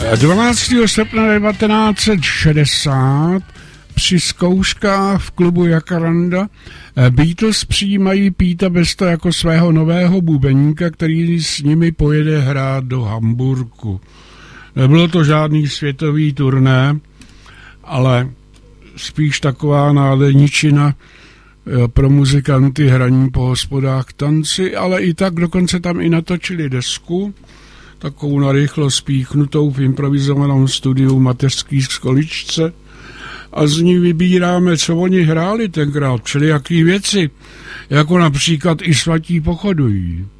12. srpna 1960 při zkouškách v klubu Jacaranda Beatles přijímají Pete Besta jako svého nového bubeníka, který s nimi pojede hrát do Hamburku. Nebylo to žádný světový turné, ale spíš taková nádeničina pro muzikanty hraní po hospodách tanci, ale i tak dokonce tam i natočili desku, takovou narychlo spíchnutou v improvizovaném studiu mateřský školičce a z ní vybíráme, co oni hráli tenkrát, všelijaký věci, jako například I svatí pochodují.